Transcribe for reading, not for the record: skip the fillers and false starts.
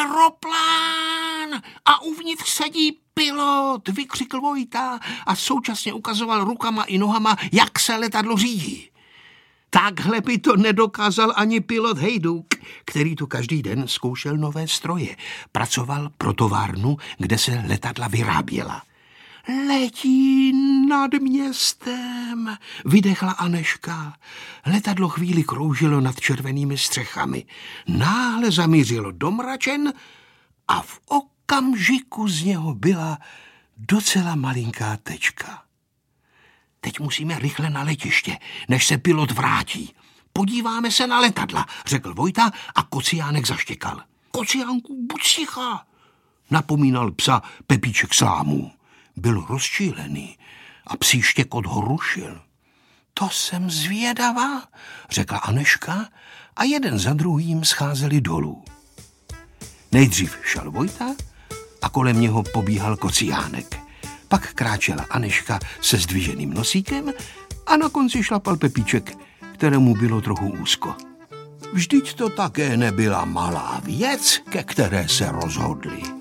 aeroplán a uvnitř sedí pilot, vykřikl Vojta a současně ukazoval rukama i nohama, jak se letadlo řídí. Takhle by to nedokázal ani pilot Hejduk, který tu každý den zkoušel nové stroje. Pracoval pro továrnu, kde se letadla vyráběla. Letí nad městem, vydechla Anežka. Letadlo chvíli kroužilo nad červenými střechami. Náhle zamířilo do mračen a v okamžiku z něho byla docela malinká tečka. Teď musíme rychle na letiště, než se pilot vrátí. Podíváme se na letadla, řekl Vojta a Kociánek zaštěkal. Kociánku, buď tichá, napomínal psa Pepíček Slámů. Byl rozčílený a psí štěkot ho rušil. To jsem zvědavá, řekla Anežka a jeden za druhým scházeli dolů. Nejdřív šel Vojta a kolem něho pobíhal Kociánek. Pak kráčela Anežka se zdviženým nosíkem a na konci šlapal Pepíček, kterému bylo trochu úzko. Vždyť to také nebyla malá věc, ke které se rozhodli.